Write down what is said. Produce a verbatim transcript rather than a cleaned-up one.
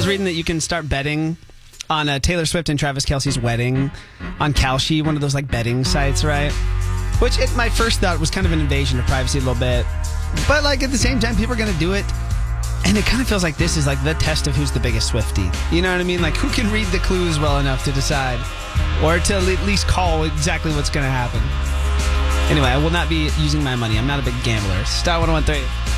was reading that you can start betting on uh, Taylor Swift and Travis Kelce's wedding on Kalshi, one of those like betting sites, right? Which it, my first thought was kind of an invasion of privacy a little bit. But like at the same time, people are going to do it. And it kind of feels like this is like the test of who's the biggest Swiftie. You know what I mean? Like who can read the clues well enough to decide or to at least call exactly what's going to happen. Anyway, I will not be using my money. I'm not a big gambler. Star one oh one three.